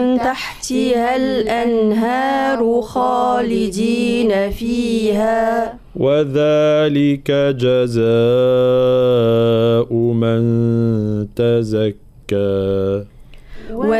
تحتها الأنهار خالدين فيها وذلك جزاء من تزكى